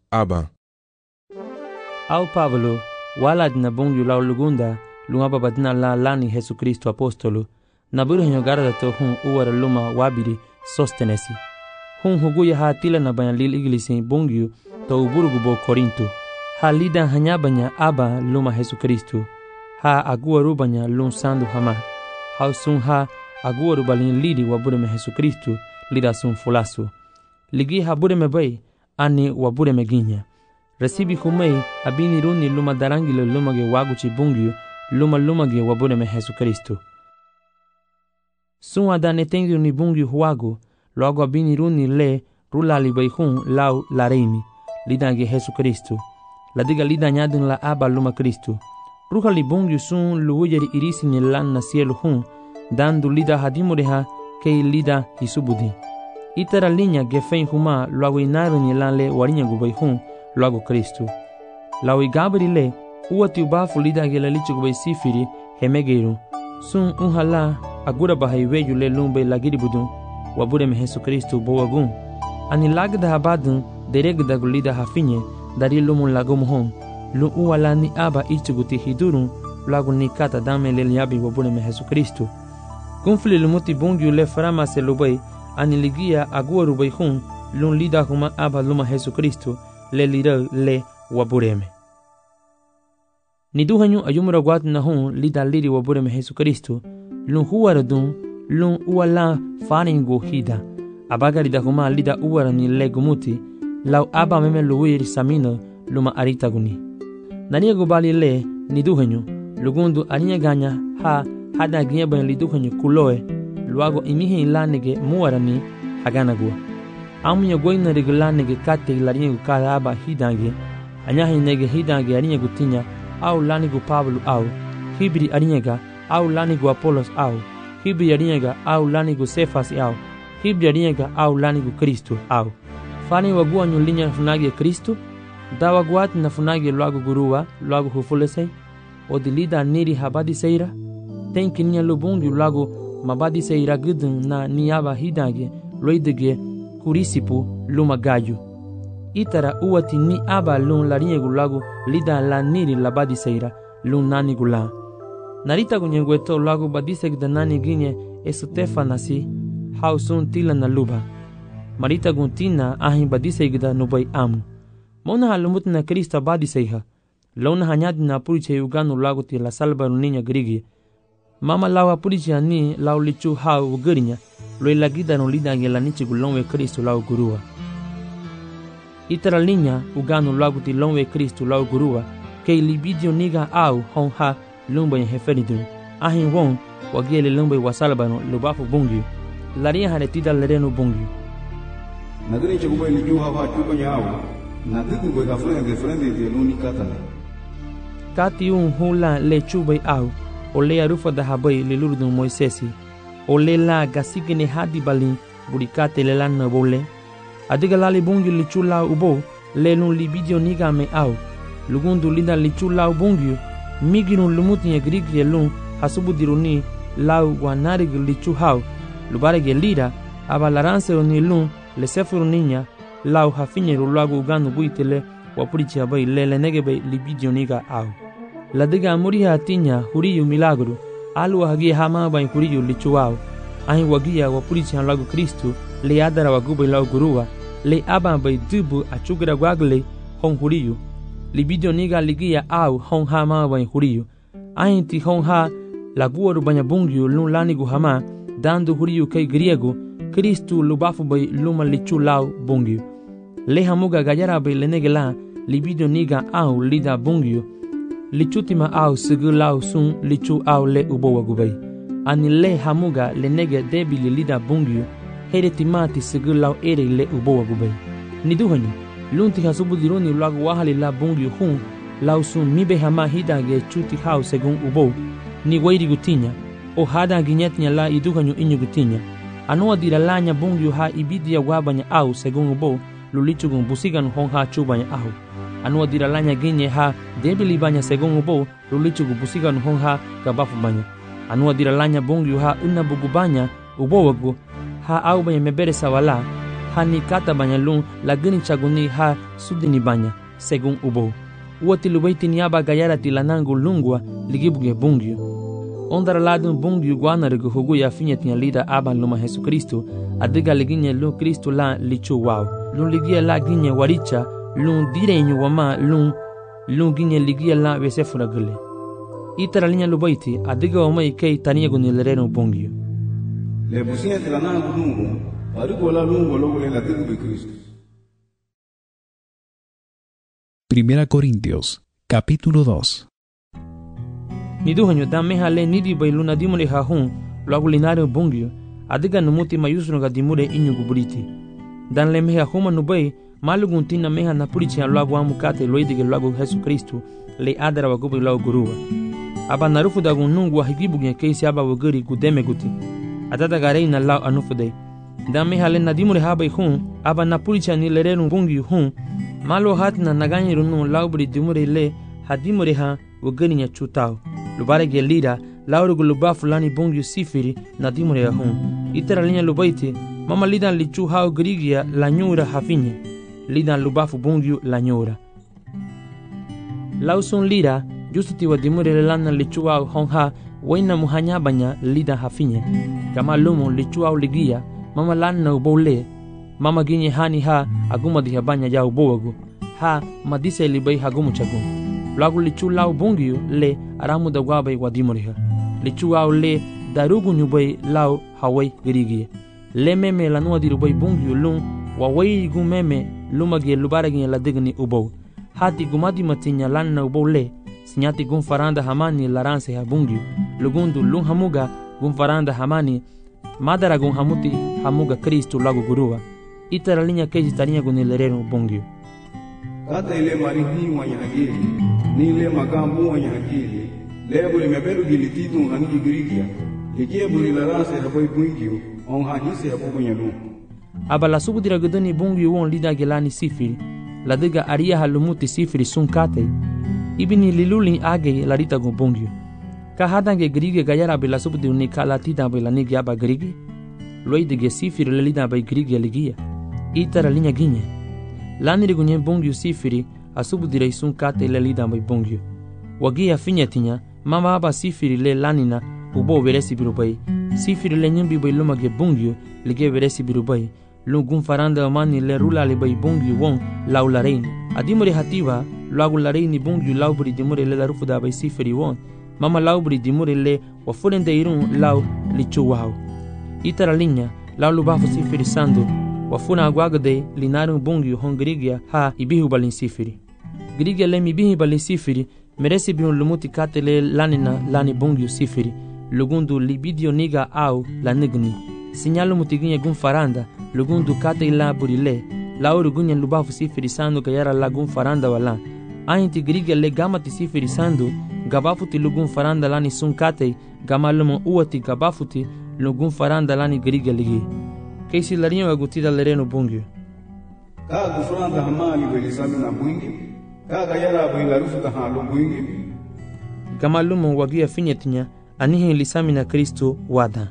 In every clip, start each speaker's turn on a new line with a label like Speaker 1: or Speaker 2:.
Speaker 1: Aba.
Speaker 2: Au Pablo, wala dina bungyu lau lugunda, lungaba badina la lani Jesu Kristo apostolo, na burhenyo garada to hun uwara luma wabiri Sostenesi. Hun huguya ha tila na banyan lil iglisi bungyu to uburugu bo Korinto. Ha lida hanyabanya aba luma Jesu Kristo. Ha aguaru banya lun sandu hama. Ha sun ha aguaru balin lidi wabureme Jesu Kristo lida sun fulasu. Ligi ha bureme bay ani wabureme ginya. Resibi humei abini runi luma darangile lumage waguchi bungyu luma ge wabureme Jesu Kristo. Sun adane tengi ni bungyu huago logo abini runi le rulali bayhun lau lareimi lidange Jesu Kristo. La diga lida nyadin la aba luma Kristo. Ruha li bungyu sun luujeri irisi ni lan na cielo hun dandu lida hadimureha kei lida hisubudi. Itara linya gefein huma luago inaru ni lan le warinya gubay hun luago Kristo. Lawi gabri le uati ubafu lida gela lichi gubay sifiri hemegeru. Sun unhala agura bahai weju le lumbe lagiri budun wabureme Jesu Kristo bowagun. Ani lagda habadun deregda gulida hafinye dari lumun lagum hon. Lu uwala ni aba ichiguti hidurun lagu ni kata dame le liabi wabureme Jesu Kristo. Kunfli lumuti bungyu le farama se lubay ani ligia agua rubay hun lun lida huma aba luma Jesu Kristo le lida le wabureme. Ni duhanyu ayumura guat na hun lida liri wabureme Jesu Kristo lun huwara dun lun uwala faringo hida. Abaga lida huma lida uwara ni le gumuti lau aba meme luwiri samino luma aritaguni. Nania gubali le ni duhanyu lugundu arinya ganya ha hada gieba li duhanyu kuloe luago imihe ilanege muarani haganagua. Amunya goina regulanege kate ilarinye gukada aba hidange anyahe nege hidange arinya gutinya au lanigu Pablo au hibri arinyega au lanigu Apolos au hibri arinyega au lanigu Sefas au hibri arinyega au lanigu Kristo au fani wagua nyulinya funage Kristo dawa guat na funage luago guruwa luago hufulesei odilida niri habadi seira tenki nya lubungi luago mabadi seira gudun na niaba hidage loidege kurisipu luma gayu itara uwati ni aba lun larinye gulago lida la niri labadi seira lun nani gula narita gunyengweto luago badisek da nani ginye esotefa nasi hausun tila na luba marita guntina ahin badisek da nubai amu Mona halumut na Krista badi seiha. Launa hanyadi na puriche uganu lago ti la salba niña grigi. Mama lawa puriche ani lau lichu hau ugarinya. Loi lagida no lida ngela nichi gulonwe Kristo lau gurua. Itara linya uganu lago ti lonwe Kristo lau gurua. Kei libidio niga au hon ha lumba heferidun. Ahin won wagele lumba wasalba no lubafu bungi. Laria haretida lereno bungi.
Speaker 3: Nagani chakuba liju hawa chupa nyao. Na tuku gwe frente de luni katale.
Speaker 2: Kati hula le chubay au o le arufa da habay le lurdun Moisesi o le la gasigene hadi balin burikate le lan na bole adiga lali bungi le chula ubo le lun libidio niga me au lugundu linda le chula ubungi migirun lumuti ya grigi lun hasubu diruni lau guanarig le chuhau lubare gelira abalaranse oni lun le sefuru niña lau hafinyeru lagu uganu buitele wapurichi abai lele negebe libidio niga au. La diga muriha atinya huriyu milagru alu hagia hama bai huriyu lichuau. Ahin wagia wapurichi lagu Kristo le adara wagubai lau gurua le aba bai dubu achugra gwagle hon huriyu. Libidio niga ligia au hon hama bai huriyu. Ahin ti hon ha laguaru banya bungyu lun lanigu hama dandu huriyu kei griego Kristu lubafu bai luma lichu lau bungyu. Leha muga gajara bai lenegela libidio niga au lida bungyu. Lichutima au sigu lau sun lichu au le ubo wagubai. Ani leha muga lenege debili lida bungyu. Here timati sigu lau ere le ubo wagubai. Niduhanyu, lunti hasubu diruni lagu wahali la bungyu hun lau sun mibe hama hidage chuti hau segun ubo. Ni wairi gutinya. O hada ginyetnya la iduhanyu inyu gutinya. Anua diralanya bungyu ha ibidia wabanya au segun ubo lulichugun busigan hon ha chubanya au. Anua diralanya ginye ha debili banya segun ubo lulichugu busigan hon ha gabafu banya. Anua diralanya bungyu ha unna bugu banya ubo wagu ha au banya mebere sawala hani kata banya lung lagini chaguni ha sudini banya según ubo. Uati lubaiti niaba gayara tilanangu lungwa ligibuge bungyo. Ondara ladun bungyo guanarigu hugu ya finya tinya lida aban luma Jesu Kristo adiga liginye lung Kristo la lichu wow. Lung ligia la ginye waricha lung direño wama lung ginye ligia la vesefura gule. Itara linya lubaiti adiga wama ikei tania gunilereno bungyo.
Speaker 3: Le businya tilanangu lungu arigo la lungu logo le latigu de Cristo.
Speaker 1: Primera Corintios, capítulo 2.
Speaker 2: Niduhanyo dameha le nidi bailuna dimure hahun lagu linare bungyo adiga numuti mayusno ga dimure inyu guburiti. Dan le meha huma nubai malugun tina meha napurichi lagu amukate loidige lagu Jesu Kristo le adara wagubu lagu guruwa. Aba narufu da gunungu higibugen keisi aba waguri gudeme guti. Adada garei na lau anufude. Dan meha le nadimure habai hun aba napurichi ni lerenu bungyo hun malo hatina naganye runu laubri dimure le hadimure ha wagani nya chutao. Lubare gelira laurugu luba fulani bungyo sifiri na dimure ya hun. Itera linya lubaiti mama lidan lichu hao grigia la nyura hafinye. Lidan lubafu bungyo la nyura. Lausun lira justu tiwa dimure le lana lichu hao honha waina muhanya banya lidan hafinye. Kama lumo lichu hao ligia mama lana ubole. Mama ginye hani ha aguma diha banya ya ubowagu. Ha madise libai hagumu chagu. Lagu lichu lau bungyo le aramu da guabai wadimuriha. Lichu au le darugu nyubai lau hawai girigie. Le meme la nua dirubai bungyo lung wawai gu meme lumage lubaragi la digni ubou. Hati gumadi matinya lanna ubou le sinyati gun faranda hamani laranse ha bungyo. Lugundu lung hamuga gun faranda hamani madara gun hamuti hamuga Kristo lagu gurua. Itara linya keji tarinya gunilereno bungyo.
Speaker 3: Kata ile marihi wanya hakili, ni ile makambu wanya hakili, lebo ile meberu gilititu nganiki girigia, likie buri larase hapai bungyo, on hadise hapo kwenye lu.
Speaker 2: Aba la subu dira gudani bungyo won lida gelani sifiri, la diga aria halumuti sifiri sunkate, ibini liluli age la rita gun bungyo. Ka hadange girigia gayara be la subu di unika la tida be la nigi aba girigi, loi dige sifiri le lida be girigia ligia, itara linya ginye. Lani rigunye bungyo sifiri asubu direi sun kate le lida bai bungyo. Wagia finyatinya mama aba sifiri le lanina ubo veresi birubai. Sifiri le nyimbi bai lumage bungyo lige veresi birubai. Lungun faranda amani le rula le bai bungyo won lau lareini. Adimure hativa lagu lareini bungyo laubri dimure le larufu da bai sifiri won. Mama laubri dimure le wafurende irun lau lichu wau. Itara linya lau lubafu sifiri sandu. Wafuna aguagade linarum bungyo hongrigia ha ibihu balin sifiri. Grigia le mibihi balin sifiri meresi biun lumuti kate le lanina lani bungyo sifiri. Lugundu libidio niga au la nigni. Sinyalu mutiginya gun faranda lugundu kate ila burile. Lauru gunya lubafu sifiri sandu kayara la gun faranda wala. Ainti grigia le gamati sifiri sandu gabafuti lugun faranda lani sun kate gamalumo uati gabafuti lugun faranda lani grigia ligi. Keisi larinha wagutida lereno bungyo.
Speaker 3: Ka gufranda hamali belisami na bungyo. Ka gayara bai larufu da halu bungyo.
Speaker 2: Gamalumo wagia finyetinya anihe lisami na Kristo wada.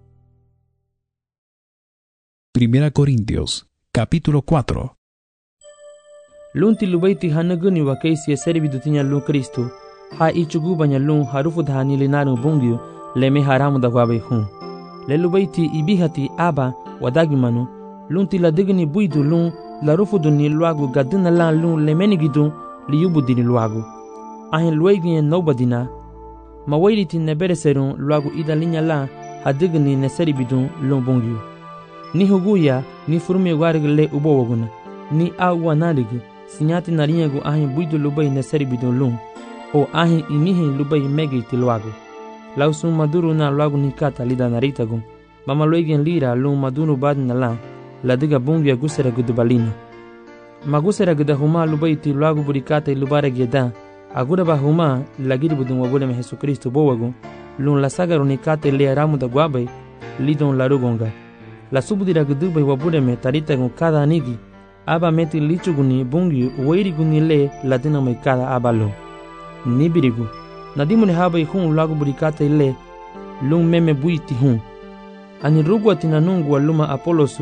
Speaker 1: Primera Corintios, capítulo 4.
Speaker 2: Lunti lubaiti hanaguni wa keisi eseri bidutinya lun Kristo. Ha ichugu banya lun harufu da hanilinaro bungyo leme haramu da wabai hun. Le lubaiti ibihati aba wadagimanu lunti la digni buidu lun la rufudu ni luagu gadina la lun lemenigidu li yubudu ni luagu ahin luegi nobadina mawailiti nebereserun luagu ida linya la hadigni neseri bidun lun bungyu ni huguya ni furmi warig le ubo waguna ni awa narig sinyati nariyagu ahin buidu lubai neseri bidun lun o ahin imihi lubai megiti luagu lausun maduru na luagu nikata lida naritagu mama luegen lira lun madunu badna la diga bungya gusera gudubalina. Magusera guda huma lubaiti luagu burikata ilubare geda. Agura ba huma lagiri budun wabule me Jesu Kristo bowagu. Lun la saga runikate le aramu da guabai lidon la rugonga. La subudira gudubai wabule me tarita gun kada anigi. Aba meti lichuguni bungyu wairi guni le ladina mai kada abalo. Nibirigu. Nadimune habai hun luagu burikata le lun meme buiti hun. Ani rugu atina nungu aluma Apolosu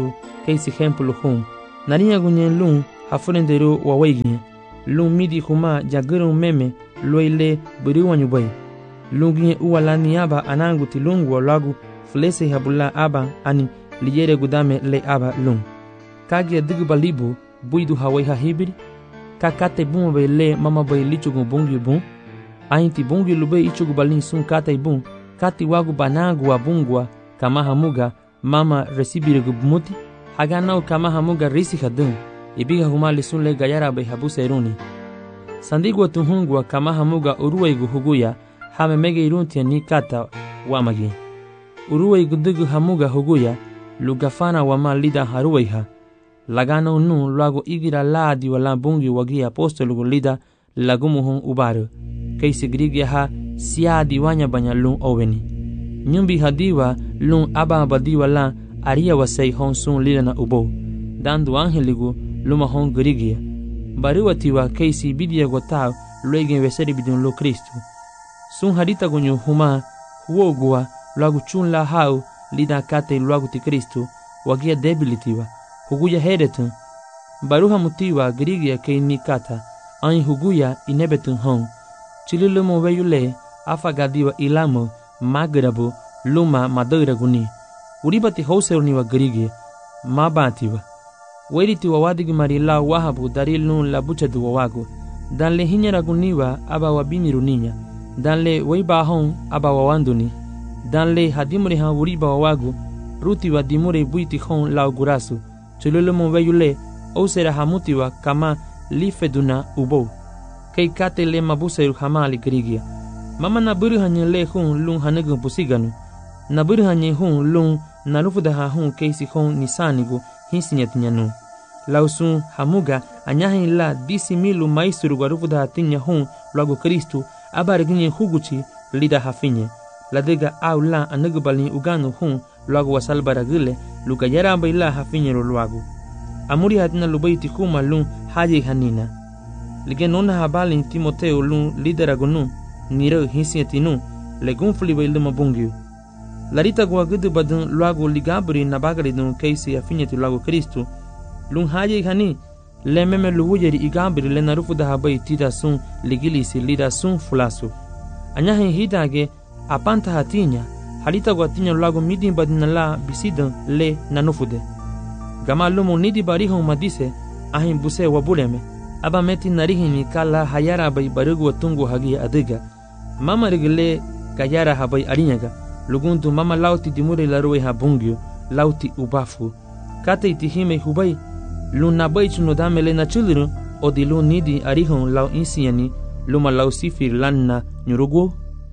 Speaker 2: keisi hempulu hun. Narinya gunye lung hafurendero wawaiginye. Lung midi huma jagurung meme loile buriwanyu bay. Lunginye uwala niaba anangu tilungu wa lagu flese habula aba ani liyere gudame le aba lung. Kage digba libu buidu hawai hahibiri. Kakate buma bay le mama bay lichugu bungi bun. Ainti bungi lube ichugu balin sun kate bun. Kati wagu banagu wa bungwa kamahamuga mama resibire gubmuti. Haganau kamahamuga risi hadun. Ibiga humali sun le gayara bay habu seruni. Sandigwa tuhungwa kamahamuga uruwaigu huguya. Hame mege iruntia ni kata wamagi. Uruwaigu digu hamuga huguya. Lugafana wama lida haruwaiha. Lagano nu luago igira laadi wala bungi wagi apostolugu lida lagumuhun ubaru. Keisi grigia ha siadi wanya banya lung oveni. Nyumbi hadiwa lung aba badiwa la aria wasei hon sun lida na ubo. Dandu angeligu luma hon grigia. Baruatiwa keisi bidia gotao luegen weseri bidun lo Kristu. Sun harita gunyu huma huogua luagu chun la hau lida kate luagu ti Kristu wagia debilitiwa. Huguya heretun. Baruha mutiwa grigia kei ni kata. Ain huguya inebetun hon. Chililumo weyule afagadiwa ilamo magrabu luma madura guni. Uribati houseruniwa grigia. Mabatiwa. Weritiwa wadigi marila wahabu darilun la buchadu wawagu. Danle hinyara guniwa aba wabini runinya. Danle weibahon aba wawanduni. Danle hadimuri ha uriba wawagu. Rutiwa dimure buiti hon la gurasu. Chululumo weyule osera hamutiwa kama lifeduna ubo. Kei kate le mabuseru hamali grigia. Mama naburu hanye le hun lung hanegun pusiganu. Naburu hanye hun lung nalufudaha hun keisi hun nisanigu hinsinyatinyanu. Lausun hamuga anyahin la disi milu maisuru warufudaha tinya hun luagu Kristu abariginye huguchi lida hafinye. Ladega au la anegubalin uganu hun luagu wasalbaragile luka yaramba ila hafinye luagu. Amuri hatina lubaiti kuma lung haji hanina. Lige nona habalin Timoteo lung lideragunu niro hinsinyatinu legun fuliba iluma bungiu. Larita guagudu badun luagu ligabri nabagaridun keisi afinyati luagu Kristu. Lung haji hani le meme luwujeri igabri le narufuda habai tida sun ligilisi lida sun fulasu. Anyahin hidage apanta hatinya halita guatinya luagu midin badinala bisidan le nanufude. Gama lumu nidi barihon madise ahin buse wabuleme. Aba meti narihini kala hayara bai barugu watungu hagi adiga. Mama rigile gayara habai arinyaga. Luguntu mama lauti dimure laruwe habungyo lauti ubafu. Kate itihime hubai luna bai chunodamele na chuluru odilu nidi arihon lau insiani luma lau sifir lanna nyurugu.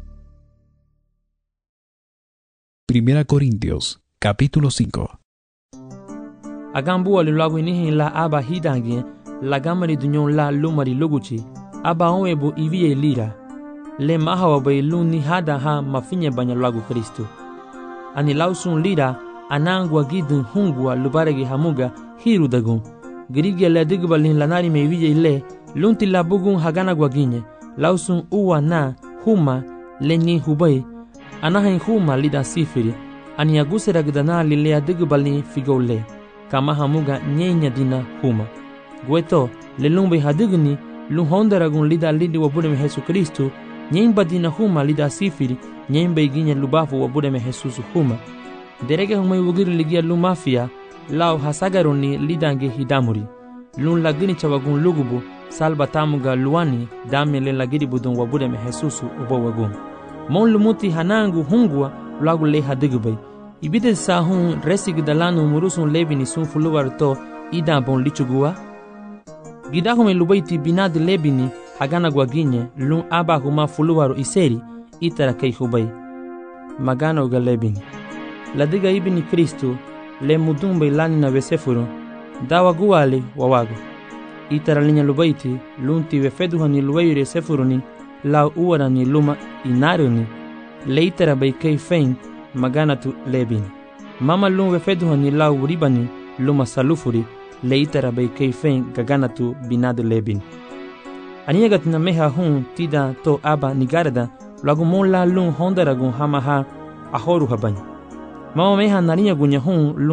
Speaker 1: Primera Corintios, capítulo 5.
Speaker 2: Agambu alulagu inihin la aba hidangie la gamari dunyon la lumari luguchi. Aba onwebu ivie lira. Le mahawa bai luni hada ha mafinye banya lagu Kristu. Ani lausun lira anangwa gidun hungwa lubaregi hamuga hiru dagun. Grigia le digbalin lanari me ivie le lunti la bugun hagana gwaginye. Lausun uwa na huma lenyi hubai. Anahin huma lida sifiri. Ani aguse ragdana lilea digbalin figole. Kama hamuga nyenya dina huma. Gueto le lumbe hadigni luhondaragun lida lidi wabudeme Yesu Kristu. Nyemba dina huma lida sifiri. Nyemba iginya lubafu wabudeme Yesusu huma. Derege huma iwugiri ligia lumafia. Lao hasagaruni lidange hidamuri. Lun lagini chawagun lugubu. Salba tamuga luani dame le lagiri budun wabudeme Yesusu ubo wagun. Mon lumuti hanangu hungwa lagu le hadigubay. Ibide sahun resig dalanu murusun lebini sun fuluwar to ida bon lichugua. Gidahume lubaiti binad lebini hagana gwaginye lun aba huma fuluwaru iseri itara kei hubay. Magana uga lebini. Ladiga ibini Kristu le mudumbe lani na vesefuru dawa guwali wawagu. Itara linya lubaiti lunti wefeduhani luwayure sefuruni lau uwarani luma inaruni le itara bay kei fein magana tu lebini. Mama lun wefeduhani lau ribani luma salufuri le itara bay kei fein gagana tu binadu lebini. Aniyagat na meha hun tida to aba nigarada lagu mon la lun hondaragun hamaha ahoru habany. Mama meha nariya gunya hun lum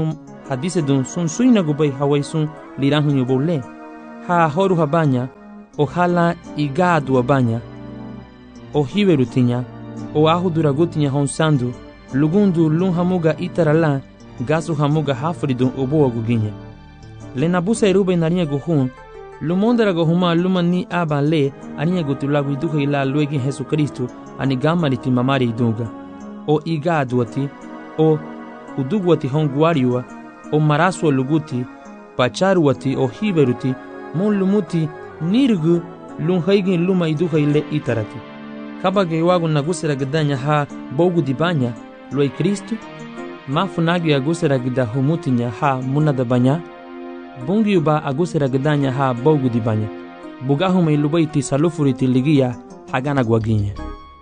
Speaker 2: hadise dun sun suina gubay hawai sun lirang nyu bole ha horu habanya o hala igadu abanya o hiverutinya o ahu duragutinya honsandu lugundu lun hamuga itarala gasu hamuga hafridu obo guginya le nabusa irube narinha guhun lumondara gohuma lumani aba le aninya gutulagu iduha ila luegi Jesu Kristo ani gamariti mamari iduga o igaduati o uduguati honguariwa o maraswa luguti pacharuati o hiberuti mon lumuti nirgu lun haigin luma iduha ile itarati kabage wagu nagusera gdanya ha bogu dibanya loi Kristo mafunagi agusera gda humutinya ha munada banya bungi ba agusera gdanya ha bogu dibanya bugahuma ilubaiti salufuriti ligia hagana guaguinha.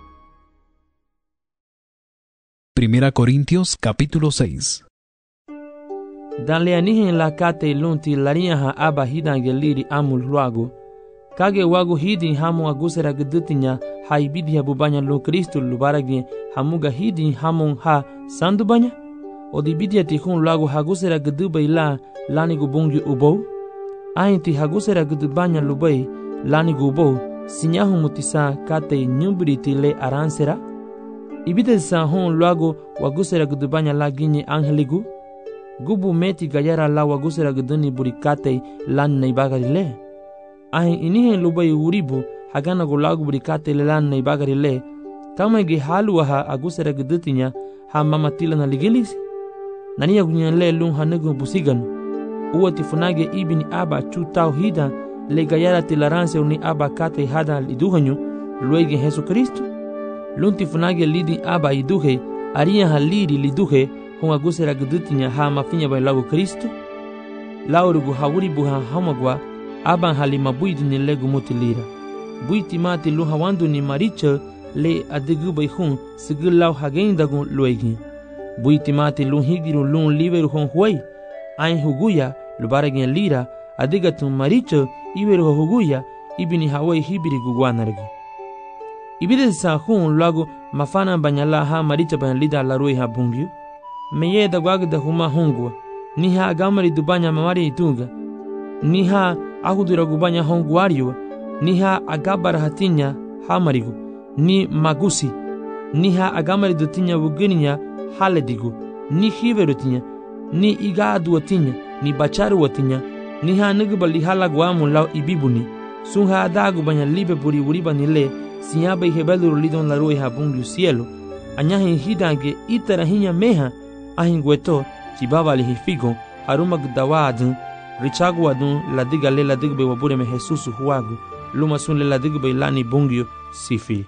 Speaker 1: Primera Corintios capítulo 6.
Speaker 2: Danle anihin la kate lunti laria ha aba hidange liri amul luago kage wagu hidin hamu agusera gdutinya ha ibidia bubanya lo Kristo lubaragi hamuga hidin hamun ha sandu banya odibidia tihun luago hagusera gduba ila lani gubungi ubo ainti hagusera gdubanya lubai lani gubo sinyahu mutisa kate nyubriti le aransera ibide sa hon luago wagusera gdubanya la ginye angeligu gubu meti gayara la wagusera gduni burikate lan naibagari le ahi inihe lubai uribu hagana gulagu burikate le lan naibagari le kama ge halu ha agusera gdutinya ha mamatila na ligilis naniya gunyan le lun hanugu busigan uwati funage ibini aba chutau hida le gayara tilaranse uni aba kate hada liduhanyu luege Jesu Kristo lunti funage lidi aba iduhe aria haliri liduhe hon agusera gdutinya ha mafinya bai lagu Kristo laurugu hawuri buha hamagwa aban halima buidu ni legu mutilira buiti mati lu hawandu ni maricha le adigu bai hun sigil lau hagendagu luegi buiti mati lu higiru lun liveru hon huai ain huguya lubaragin lira adigatun maricha iveru huguya ibini hawai hibiri guguanargu ibide sa hun lagu mafana banyala ha maricha ban lida larui ha bungyu meye da gwagda huma hungwa ni ha gamari dubanya mamari itunga ni ha ahudura gubanya honguario ni ha agabara hatinya hamarigu ni magusi ni ha agamari dutinya bugininya haledigu ni hiverutinya ni igadu watinya ni bacharu watinya ni ha nugubali halagwamu lau ibibuni sun ha adagu banya libe buri uriba nile sinyaba ihebeluru lidon larui ha bungu cielo anyahin hidange itarahinya meha ahingweto chibaba lihifigo haruma gdawadun richaguadun ladiga le ladigbe wabureme Jesus huagu luma sun le ladigbe lani bungyo sifi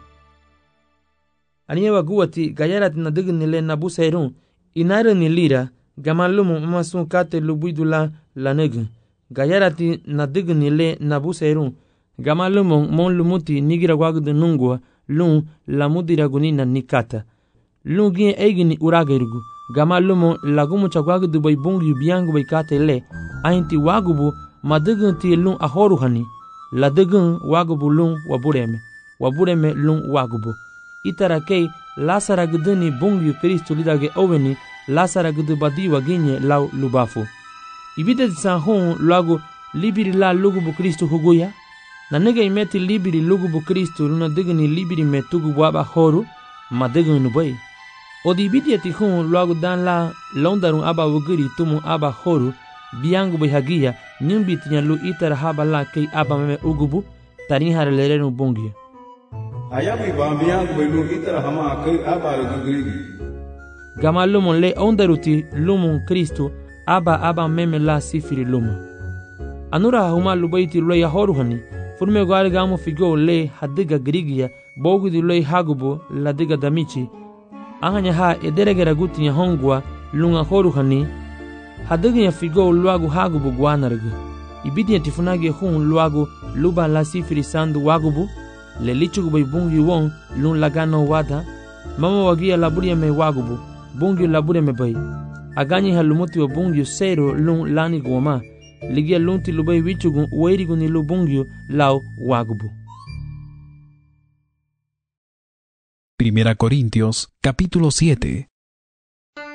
Speaker 2: aniyewa guwati gayarat na dignile nabusairun inare ni lira gamalumu masun kate lubuidula lanegu gayarati na dignile nabusairun gamalumu mon lumuti nigira wagdu nungwa lun lamudira gunina nikata lun gien eigini uragerigu gamalumu lagumu chagwagdu bai bungyo biangu bai kate le ainti wagubu madigun ti lun ahoruhani ladigun wagubu lun wabureme lun wagubu itara kei lasara gduni bungyu Kristo lidage oveni lasara gdu badi waginye lau lubafu ibide sa hon lagu libiri la lugubu Kristo huguya na nega imeti libiri lugubu Kristo luna digni libiri metugu waba horu madigun nubai odi ibide ti hon lagu dan la londarun aba wugiri tumu aba horu biangu bihagia nyumbi tinya lu itara haba la kei aba meme ugubu tani hare lerenu bungya
Speaker 3: ayabi ba biangu bilu itara hama kei aba lugugrigi
Speaker 2: gama lumon le ondaruti lumon Kristo aba meme la sifiri luma anura huma lubaiti lo ya horuhani furme gwari gamu figo le hadiga grigia bogu di lo hagubo la diga damichi ahanya ha ederegera gutinya hongwa lunga horuhani hadiga ya figo luagu hagubo guanargu ibidi ya tifunage hun luagu luba la sifiri sandu wagubu le lichugu bai bungi won lun lagano wada mama wagia laburia me wagubu bungi laburia me bai aganyi halumuti wa bungi sero lun lani goma ligia lunti lubai wichugu weirigu ni lu bungi lau wagubu.
Speaker 1: Primera Corintios capítulo 7.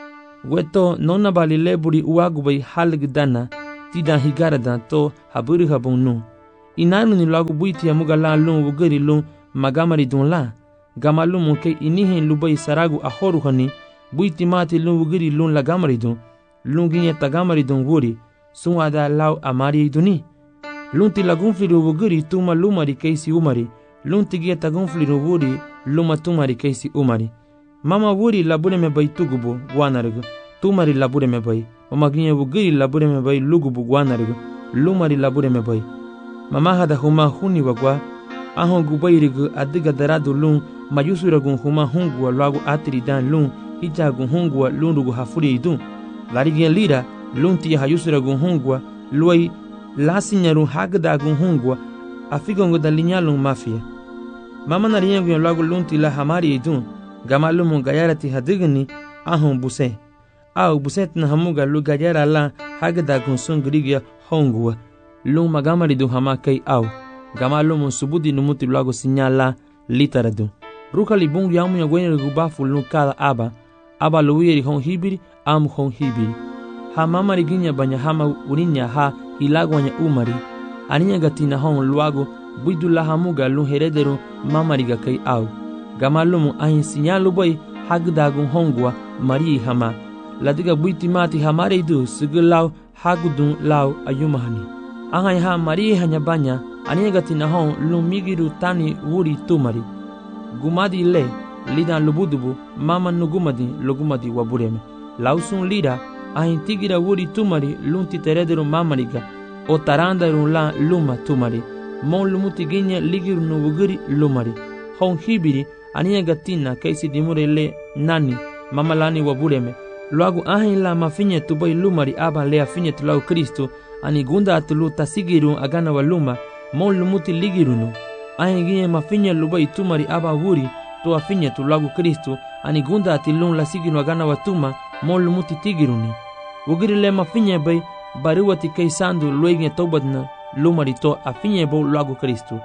Speaker 2: Weto nona bali le buri uagu bai halig dana tida higara dan to haburi habon nu. Inanu ni lagu buiti amuga la lun wugeri lun magamari dun la. Gamalu munke inihin lubai saragu ahoru hani buiti mati lun wugeri lun lagamari dun. Lun ginye tagamari dun wuri sun ada lau amari duni. Lun ti lagun fliru wugeri tuma lumari keisi umari. Lun tigia tagun fliru wuri luma tumari keisi umari. Mama wuri labure me bai tugubu guanarigu. Tumari labure me bai. Mama ginye wugeri labure me bai lugubu guanarigu. Lumari labure me bai. Mama hada huma huni wagwa. Ahon gubairigu adiga daradu lun mayusuragun huma hungua lagu atiri dan lun hijagun hungua lun rugu hafuri idun. Larigen lira lun tia hayusuragun hungua luai lasinyaru hagdagun hungua afigongo da linyalun mafia. Mama nariyengun lagu lun tila hamari idun. Gamalumun gayarati hadigni ahon buse. Au buset na hamuga lu gayara la hagdagun sun grigia hongua. Lun magamari du hama kai au. Gamalumun subudi numuti lagu sinyala litaradu. Rukali bungu yamu ya gwenye gubafu lun kada aba. Aba luwiri hon hibiri amu hon hibiri. Ha mamari ginya banya hama urinya ha ilagwanya umari. Aninya gatina hon luago buidu la hamuga lun herederu mamari ga kai au. Gamalumun ahin sinyalu boy hagdagun hongwa mari hama. Ladiga buiti mati hamare du sigilau hagudun lau ayumahani. Angai ha mari hanya banya aninya gatina hon lun migiru tani wuri tumari. Gumadi le lidan lubudubu mama nugumadi lugumadi wabureme. Lausun lira ahin tigira wuri tumari lun titerederu mamariga. O tarandaru la luma tumari. Mon lumuti ginya ligiru nuwugiri lumari. Hon hibiri aninya gatina kaisi dimure le nani mamalani wabureme. Luagu ahin la mafinye tubai lumari aba le afinye tulau Kristo ani gunda atulu tasigiru agana wa luma mon lumuti ligirunu. Ahin ginye mafinye lubai tumari aba wuri to afinye tulagu Kristo ani gunda atilun la sigiru agana wa tuma mon lumuti tigiruni. Wugiri le mafinye bai baruwati kaisandu luegne tobadna lumari to afinye bo lagu Kristo.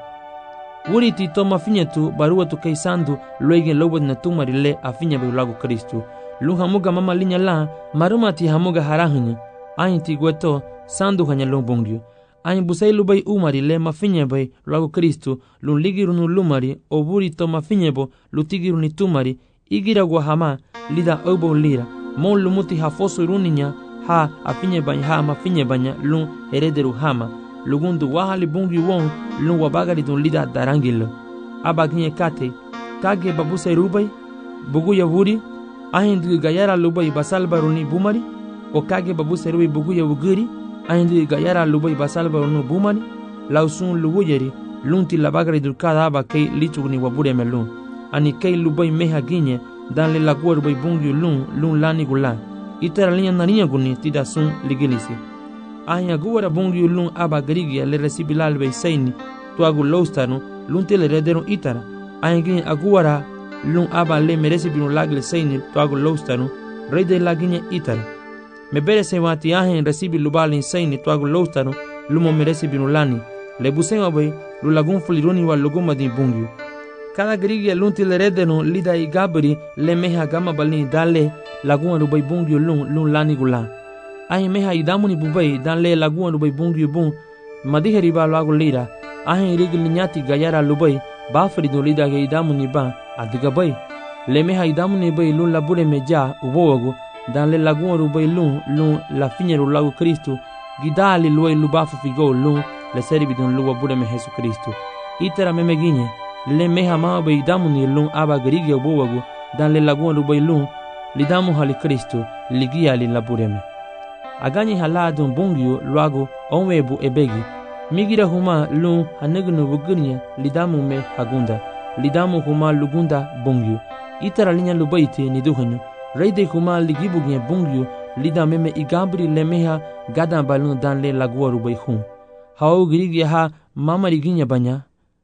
Speaker 2: Wuri ti to mafinye tu baruwatu kaisandu luegne lobadna tumari le afinye bo lagu Kristo. Lun hamuga mama linya la maruma ti hamuga harahunya. Ahin ti gweto sandu hanya lun bongyu. Ahin busai lubai umari le mafinye bai lagu Kristo lun ligirunu lumari o wuri to mafinye bo lutigiruni tumari igira gwa hama lida obo lira. Mon lumuti hafosu runinya ha afinye banya ha mafinye banya lun herederu hama. Lugundu wahali bongyu won lun wabagari dun lida darangilo. Abaginye kate kage babusai rubai bugu ya wuri. Ahin du gayara lubai basal baruni bumari o kage babu serui bugu ya wugiri. Ahin du gayara lubai basal baruni bumari lausun luwuyeri lunti labagari dulkada aba kei lichugni wabure melun ani kei lubai meha ginye dan le lagua rubai bungyu lun lani gulan itera linya naninya guni tida sun ligilisi. Ahin aguara bungyu lun aba garigia le resibilal bei seini tuagu loustanu lunti le rederun itara. Ahin ginye aguara lun aba le meresi binu lagle seini tuagu loustanu rey de laginya itara. Me bere se wati ahin resibi lubalin seini tuagu loustanu lumo meresi binu lani le busema bai lu lagun fuliruni wa luguma di bungyu. Cada grigia lunti le redenu lida i gabri le meha gama balini dale laguna rubai bungyu lun lani gula. Ahin meha idamuni bubai dan le laguna rubai bungyu bun madihe riba lagu lira. Ahin rigil nyati gayara lubai bafri do lida ge idamuni ba adiga bai. Le meha idamuni bai lun labure meja ubowagu dan le laguna rubai lun la finyeru lagu Kristo gidali luai lubafu figo lun le seribi dun luwa bude me Jesu Kristo. Itera me meginye le meha ma bai damuni lun aba grigi ubowagu dan le laguna rubai lun lidamu hali Kristo ligia li labure me. Agani haladun bungyu luagu onwebu ebegi. Migira huma lun hanegnu bugurnya lidamu me hagunda. Lidamu huma lugunda bungyu. Itera linya lubaiti niduhanyu. Reide huma ligibugnya bungyu lidame me igabri le meha gadan balun dan le lagua rubai hun. Hau grigi ha mama riginya banya.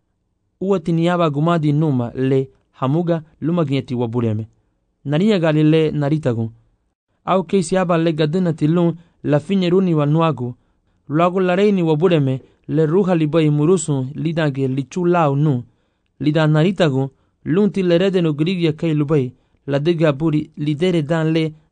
Speaker 2: Uati niaba gumadi numa le hamuga luma ginyeti wabureme. Nariya gali le naritagun. Au keisi aba le gadina tilun la finyeruni wa nuagu. Luagu la reini wabureme le ruha libai murusun lidange lichulau nu. Lidan naritagun lunti le redenu grigi kai lubai. La diga buri lidere dan le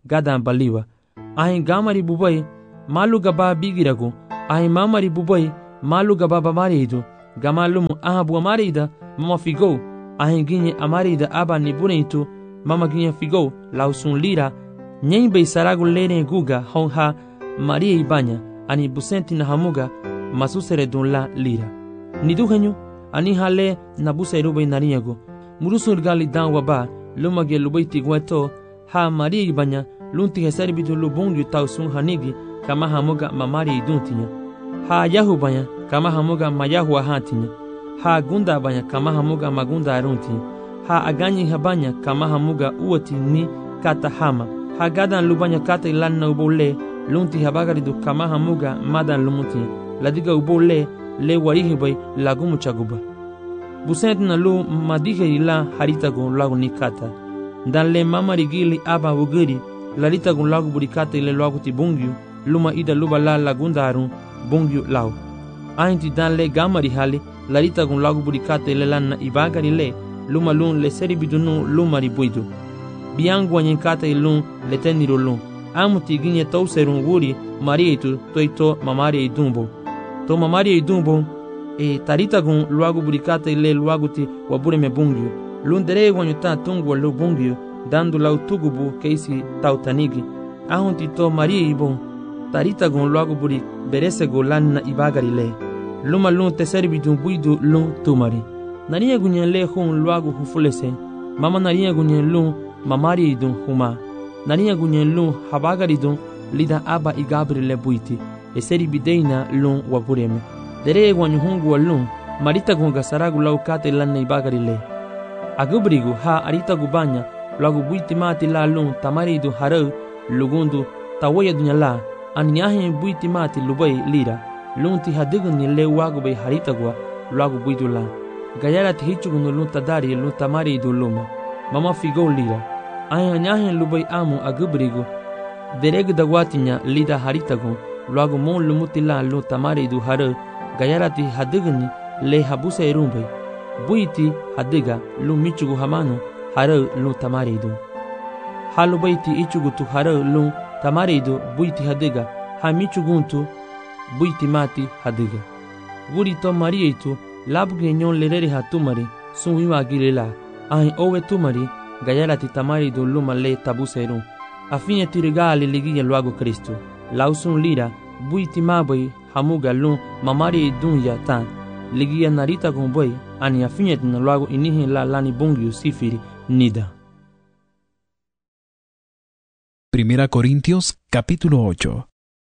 Speaker 2: gadan baliwa. Ahin gamari bubai malu gaba bigirago. Ahin mamari bubai malu gaba bamarido. Gamalumu ahabu amarida mama figo. Ahin ginye amarida aba nibuneitu mama ginye figo lausun lira. Nyen bei saragu lene guga honha Maria ibanya ani busenti na hamuga masusere dun la lira. Niduhenyu ani hale na busa irubay nariyago. Murusul gali dan waba lumage lubay tigweto ha Maria ibanya lunti hesari bidu lubungyu tausun hanigi kama hamuga mamari iduntinya. Ha yahu banya kama hamuga mayahu ahantinya. Ha gunda banya kama hamuga magunda aruntinya. Ha aganyi habanya kama hamuga uoti ni kata hama. Ha gadan lubanya kata ilan na ubole lunti habagaridu kama hamuga madan lumuti ladiga ubole le warihibai lagumu chaguba. Busent na lu madihe ila haritago lagu nikata. Dan le mamari gili aba wugiri laritago lagu burikata ile lagu ti bungyu luma ida luba la lagundarun bungyu lau. Ainti dan le gamari hali laritago lagu burikata ile lanna ibagari le luma lun le seri bidunu lumari buidu. Biangu wanyenkata ilun le teniro lun. Amuti ginye tau serun wuri marieitu toito mamari idumbo. To mamari idumbo taritagun luagu burikata ile luagu ti wabure me bungyu. Lundere wanyuta tungu wa lu bungyu dandu lau tugubu keisi tautanigi. Ahunti to marie ibon taritagun luagu buri beresego lanna ibagari le. Luma lun teseri bidun buidu lun tumari. Nariya gunyen le hun luagu hufulese. Mama nariya gunyen lun mamari idun huma. Nariya gunyen lun habagaridun lida aba igabri le buiti. Eseri bideina lun wabureme. Dere wanyu hungu wa lun marita gunga saragu lau kate lanna ibagari le. Agubrigu ha arita gubanya lagu buiti mati la lun tamaridu harau lugundu tawaya dunya la anyahe buiti mati lubai lira. Lun ti hadigun ni le wagu bay harita gua lagu buidu la. Gayara ti hichugunu lun tadari lun tamaridu luma. Mama figo lira. Aya nyahen lubai amu agubrigu dereg dagwatinya lida haritagun luagu mon lumutila lu tamaridu haru gayarati hadigni le habusa irumbai buiti hadiga lu michugu hamanu haru lu tamaridu halu baiti ichugu tu haru lu tamaridu buiti hadiga ha michuguntu buiti mati hadiga guri to marieitu labge nyon lerere hatumari sunwiwa gilela ahin owe tumari gayarati tamaridu luma le tabuserum afinye tirigali ligiye luagu Kristo lausun lira buiti mabai hamuga lun mamari dunya tan ligiye narita gumboy ani afinye na luagu inihi la lani bungyu sifiri nida.
Speaker 1: Primera Corintios capítulo 8.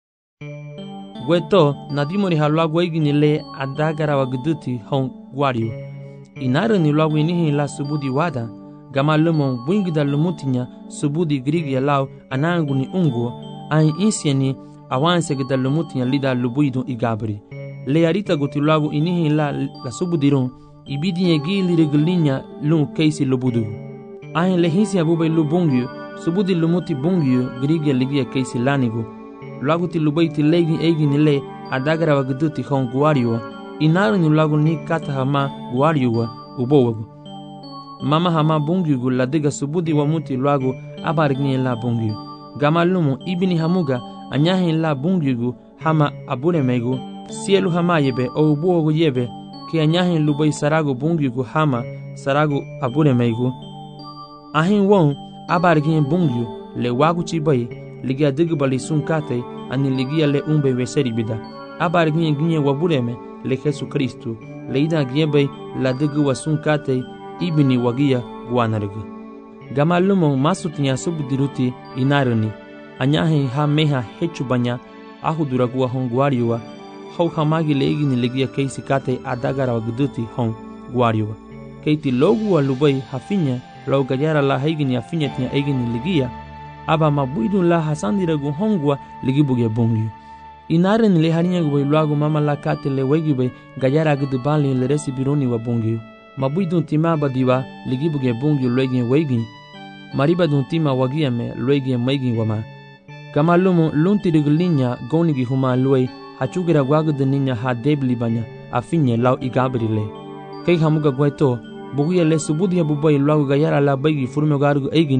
Speaker 2: Weto nadimori haluagu egini le adagara wagduti hon guario inara ni luagu inihi la subudi wada gama lumon bwingida lumutinya subudi grigia lau anangu ni unguo ain insieni awanse gida lumutinya lida lubuidun igabri le arita guti lagu inihi la subudirun ibidinye gili reglinya lun keisi lubudu ain le hinsi abube lubungyu subudi lumuti bungyu grigia ligia keisi lanigu lagu ti lubaiti legi egini le adagara wagduti hon guario inaru ni lagu ni kata hama guario ubowagu mama hama bungyu ladiga subudi wa muti luagu abarigni la bungyu gama lumu ibini hamuga anyahi la bungyu hama abure megu sielu hama yebe o ubuogu yebe ki anyahi lubai saragu bungyu hama saragu abure megu ahin won abarigni bungyu le wagu chibai ligia digbali sunkate ani ligia le umbe weseri bida abarigni ginye wabureme le Jesu Kristu le ida giebe la digu wa sunkate ibini wagia guanarigu gama lumo masutinya subudiruti inaruni anyahe ha meha hechu banya ahuduragua hon guariwa hau hamagi leigini legia keisi kate adagara wagduti hon guariwa keiti logu wa lubai hafinya lau gajara la haigini afinya tinya egini legia aba mabuidun la hasandiragu hongwa ligibuge bungyu inaruni le harinya gubai luagu mama la kate le wegibai gajara agdubali le resi biruni wa bungyu mabuidun tima badiwa ligibuge bungyu luegin weigin mariba dun tima wagiame luegin maigin wama kama lumu lunti riglinya gonigi huma luei hachugira gwagde ninya ha debli banya afinye lau igabrile kei hamuga gweto buguya le subudi bubai lau gayara la baigi furme gargu eigini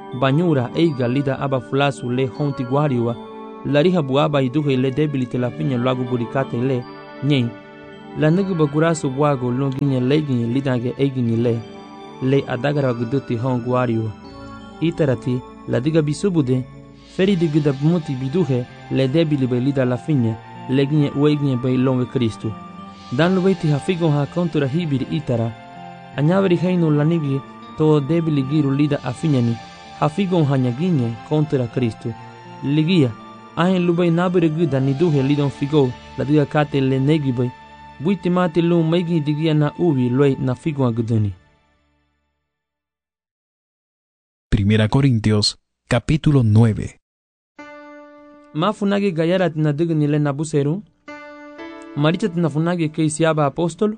Speaker 2: banyura eiga lida aba fulasu le honti guariwa, lariha buaba iduhe le debilite la pinya lagu burikate le, nyei, la nigi bagurasu buago lunginye legin lidange eigini le adagara guduti hon guariwa. Itarati, la diga bisubude, feri digida muti biduhe le debili be lida la finya, leginye ueginye be longe Kristu. Dan lubeti hafigon ha kontura hibiri itara, anyaveri heinu lanigi to debili giru lida afinyani, hafigon hanyaginye kontra Kristu. Ligia, ahen lubei nabere guda niduhe lidon figo, la diga kate le negibei, buiti mati lu meigi digia na uvi loi na figon aguduni.
Speaker 1: Primera Corintios, capítulo 9.
Speaker 2: Mafunagi gayarat na digni le nabuseru, marichat na funagi keisiaba apostolo,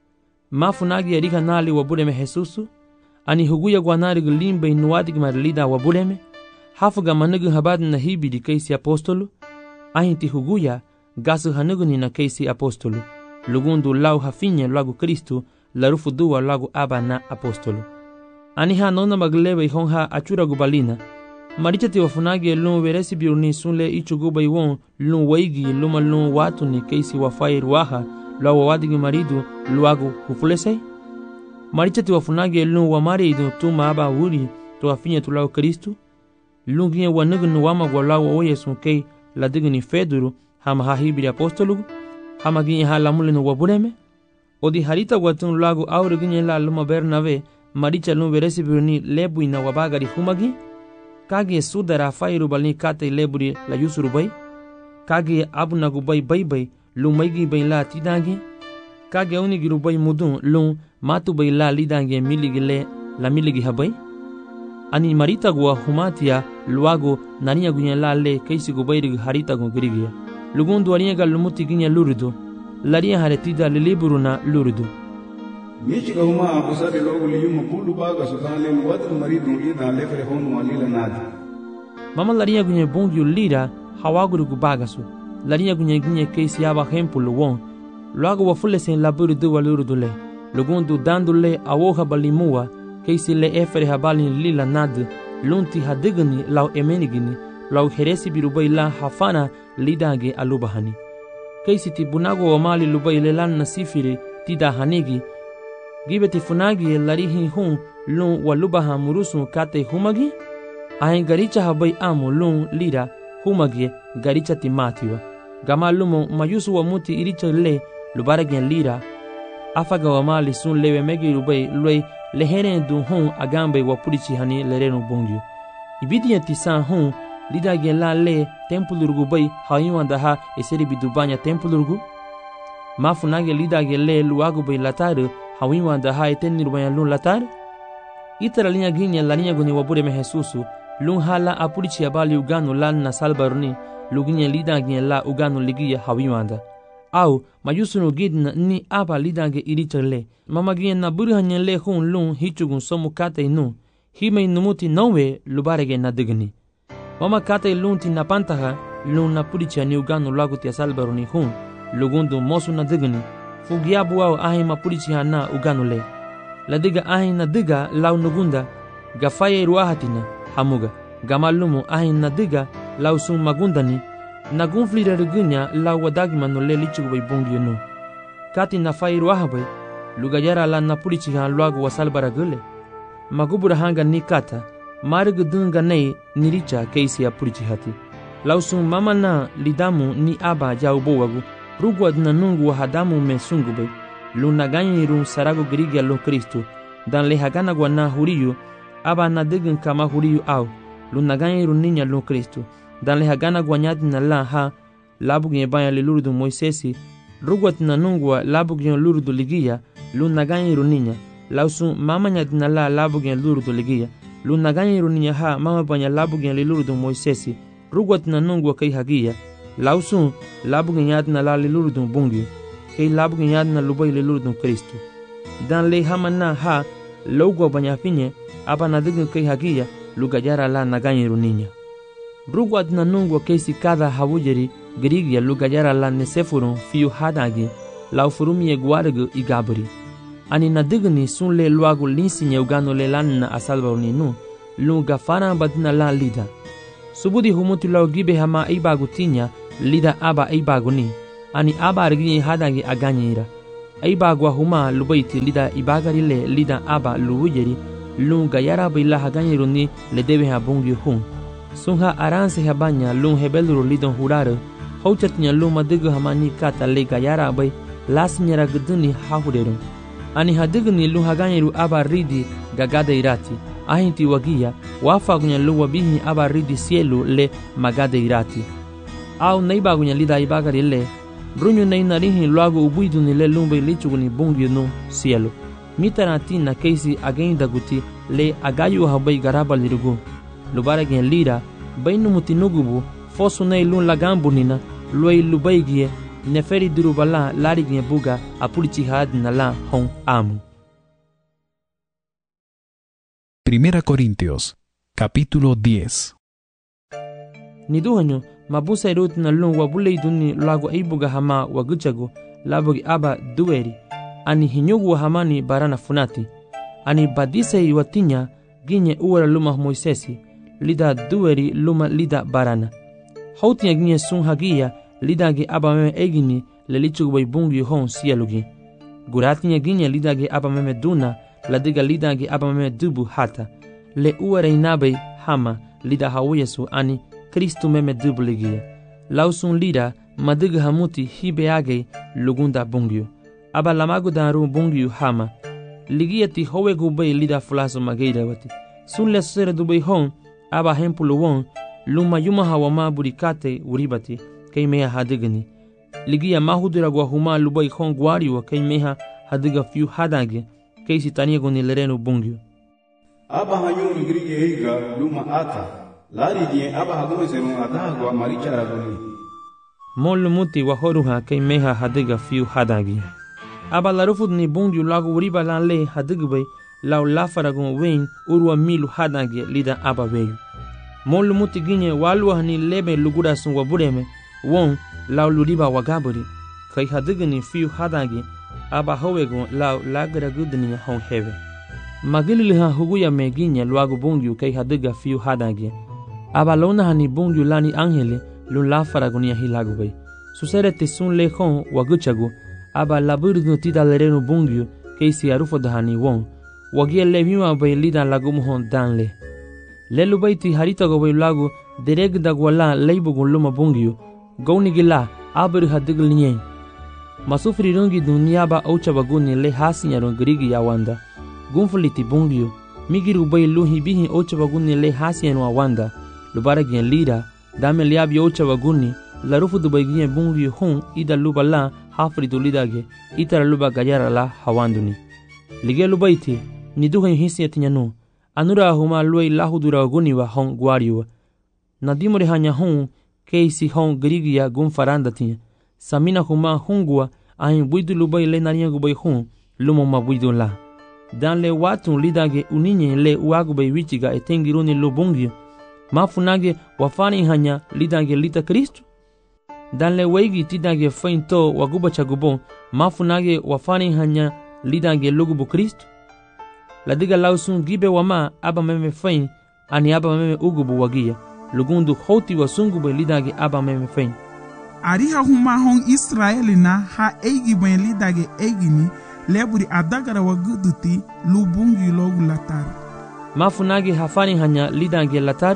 Speaker 2: mafunagi erika nali wabuleme Jesusu, ani huguya guanari limbe inuadig marlida wabuleme, hafuga manugu habad na hibidi keisi apostolo, ahinti huguya gasu hanuguni na keisi apostolo, lugundu lau hafinye lagu Kristu, larufu dua lagu aba na apostolo. Ani ha nona maglebe honha achura gubalina, marichati wafunagi lun veresi biurni sunle ichuguba iwon lun waigi luma lun watu ni keisi wafai ruaha la wawadigi maridu luagu hufulesei. Marichati wafunagi lun wamaridu tuma aba wuri to afinya tulau Kristu. Lun ginye wanugunu wama walau oye sunkei la digini feduru hama hahibiri apostolugu. Hama ginye ha lamulinu wabuleme. Odi harita watun lagu aure ginye la luma Bernave maricha lun veresi biurni lebu ina wabagari humagi. Kage sudara fairu balni kate leburi la yusuru bay, kage abunagu bay bay lu maigi bay la tidange, kage unigiru bay mudun lu matu bay la lidange miligi le la miligi habay. Ani marita gua humatia luago nania gunya la le keisi gu bayrig harita gu grigia. Lugundu ariega lumuti ginya lurudu, laria haretida liburu na lurudu.
Speaker 3: Michiga huma abusade logo liyuma bulu baga sudale wadru maridu lida lefre honu alila nadi.
Speaker 2: Mama laria gunye bongyu lira hawaguru gubagasu. Laria gunye keisi aba hempulu won. Luago wafule sen laburu duwa lurudule. Lugundu dandule awoha balimua keisi le efere habali lila nad. Lunti hadigani lau emenigini lau heresi birubai la hafana lidange alubahani. Keisi tibunago wamali lubai lelan nasifiri tida hanigi. Gibeti funagi larihi hun lun walubaha murusu kate humagi, ahen garicha habai amu lun lira humagi garicha timatiwa. Gama lumo mayusu wa muti iricha le lubaragen lira, afaga wa mali sun lewe megi rubai lue leheren dun hun agambe wa purichi hani lerenu bongyu. Ibidi tisan hun lida gen la le tempulurgu bai hayuan daha eseri bidubanya tempulurgu. Mafunagi lida gen le luagu bai lataru hawiwa daha eteni rubanya lun latar. Itara linya ginya la ninya guni wabure me Jesusu lun hala apurichi abali uganu lan na salbaruni luginya lida ginya la uganu ligia hawiwanda. Au mayusunu gidna ni aba lidange irichale. Mama ginya na buri hanya le hun lun hichugun somu kate inu. Hime inumuti nowe lubarege na digni. Mama kate lunti na pantaha lun na purichi ani uganu laguti ya salbaruni hun lugundu mosu na digni. Fugiabu au ahi mapurichi hana uganule. Ladiga ahi na diga lau nugunda gafaye ruahatina hamuga. Gamalumu ahi na diga lau sun magundani nagunflira rigunya lau wadagi manule lichugubay bungi nu. Kati na faye ruahabay lugayara la napurichi han luagu wasalbara gule. Magubura hanga ni kata marigu dunga nei niricha keisi ya purichi hati. Lau sun mama na lidamu ni aba jaubo wagu. Rugwad na nungu wa hadamu me sungubay, lunagani run sarago grigia lo Kristu, dan le hagana gwa na huriyu, aba na digan kama huriyu au, lunagani run ninya lo Kristu, dan le hagana gwa nyadi na la ha, labugin baya le lurudu Moisesi, rugwad na nungu wa labugin lurudu ligia, lunagani run ninya, lausun mama nyadi na la labugin lurudu ligia, lunagani run ninya ha, mama banya labugin le lurudu Moisesi, rugwad na nungu wa kai hagia, lausun labugin yadna la lilurdun bungi, kay labugin yadna lubay lilurdun Kristu. Dan le hamana ha logwa banyafinye aba nadigin kay hagia lugayara la naganyiru ninya. Rugwad na nungwa kaysi kada hawujeri grigia lugayara la nesefurun fiu hadagi laufurumie guargu igabri. Ani nadigni sun le luagu linsinye ugano le lanna asalbaruni nu lun gafana badina la lida. Subudi humutu lau gibe hama eibagu tinya lida aba eibagu ni. Ani aba arginye hadangi aganyira. Eibagu huma lubaiti lida ibagari le lida aba luwujeri lun gayara bila haganyiru ni le debe ha bungi hun. Sunha aranse habanya lun hebeluru lidon hurare. Hauchatinya lun madigu hama ni kata le gayara bai lasinyara guduni hahuderum. Ani hadigni lun haganyiru aba ridi gagada irati. Ahinti wagia wafagunya lu wabihi aba ridi sielu le magada irati. Au neibagunya lida ibagari le brunyu nei narihi luagu ubuiduni le lumbe lichuguni bungi no sielu. Mitarati na keisi agenda guti le agayu habai garaba lirugu. Lubaragin lira bainu mutinugubu fosu nei lun lagambunina luai lubaigie neferi durubala larigin buga apulichi hadna la hon amu.
Speaker 1: Primera Corintios, capítulo 10.
Speaker 2: Niduhanyo mabusa irut na lun wabule iduni lagu aibuga hama waguchago labugi aba dueri. Ani hinyugu hamani barana funati. Ani badise iwatinya ginye uwara luma Moisesi. Lida dueri luma lida barana. Hautinya ginye sun hagia lida ge aba meme egini lelichugu bai bungi hon siyalugi. Guratinya ginye lida ge aba meme duna ladiga lida ge aba meme dubu hata. Le uwara inabai hama lida hawiyasu ani Kristu meme dubu ligia. Lausun lida madiga hamuti hibe age lugunda bungio. Aba lamagu daru bungiu hama. Ligiati howe gubay lida fulaso mageida wati. Sun le sere dubay hon, aba hempulu won, luma yuma hawama burikate uribati, kay meha hadigani. Ligia mahudura gwa huma lubay hon gwariwa kay meha hadiga fiu hadage, kay sitania goni lerenu bungiu.
Speaker 3: Aba hayun grige heiga luma ata. Lari die aba hagume serun atagwa marichara goni.
Speaker 2: Molu muti wahoruha kay meha hadiga fiu hadage. Aba larufud ni bungiu lagu uriba lan le hadigubay lau lafaragun wein urwa milu hadange lida aba weyu. Molu muti ginye walwa ni lebe lugura sun wabureme won lau luriba wagaburi kay hadigani fiu hadange aba howegun lau lagara gudni hon heve. Magilili ha huguya me ginye luagu bungiu kay hadiga fiu hadange. Aba lona hani bungiu lani angele lun lafaragun ya hilagubay. Susere te sun le hon waguchagu aba laburidu tida lerenu bungiu keisi arufo dahani won wagia levima bay lidan lagu muhon danle lelu baiti harita go bay lagu dereg dagwala leibugun luma bungiu gaunigila abur hadigl nyen masufri rungi dunyaba aucha baguni le hasinyaro grigi yawanda gunfuliti bungiu migiru bay luhi bihi aucha baguni le hasinyaro awanda lubaragien lira dame liabi aucha baguni larufu dubaygien bungiu hun ida lubala hafri dulidage itara luba gayara la hawanduni lige lubaiti niduhen hisiyatinyanu anura huma luai lahudura guniwa hon gwariwa nadimore hanya hun keisi hon grigia gun faranda tinya samina huma hungwa ahin buidu lubai le nariya gubai hun lumo mabuidu la dan le watun lidage uninye le uagubai wichiga etengiruni lubungi mafunage wafani hanya lidage lita Kristu dan le weigi tidage fainto waguba chagubon mafunage wafani hanya lidage lugubu Kristu ladiga lausun gibe wama aba meme fain ani aba meme ugubu wagia lugundu hoti wasungube lidage aba meme fain
Speaker 4: ariha huma hon Israeli na ha eigi ben lidage eigini leburi adagara waguduti lubungi logu latar
Speaker 2: mafunage hafani hanya lidage latar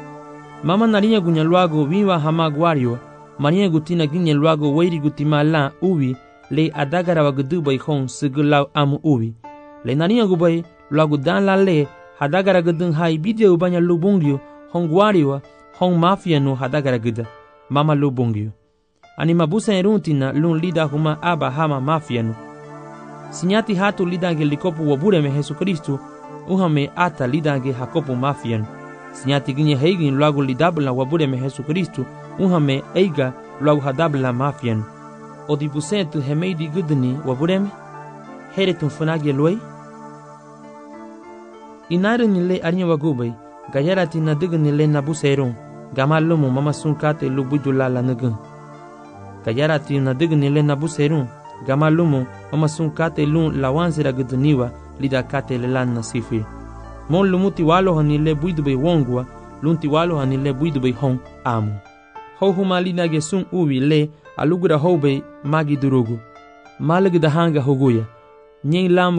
Speaker 2: mama narinya gunya luago wiwa hama gwario Maria gutina ginye luago wairi gutima la uwi le adagara wagudu bay hon sigulaw amu uwi le narinya gubay luago dan la le hadagara gudun hai bidya ubanya lubungyo hon gwariwa hon mafia no hadagara guda mama lubungyo ani mabusa eruntina lun lida huma aba hama mafia no sinyati hatu lidange likopu wabure me Yesu Kristu uhame ata lidange hakopu mafia no sinyati ginye heigin luago lidabla wabure me Yesu Kristu uhame eiga luago hadabla mafian odibusentu hemeidi gudni wabureme heretun funage luai inare nile arnya wagubay gayarati na digni le nabuserun gamalumu mama sunkate lubudula la nugun gayarati na digni le nabuserun gamalumu mama sunkate lun lawanzira gudniwa lidakate le lan nasifi Mon lumuti walo hanile buidu be wongwa, lunti walo hanile buidu be hong amu. Ho huma lina ge sung uwi le alugura ho be magi durugu. Malig da hanga hoguya. Nyeng lamu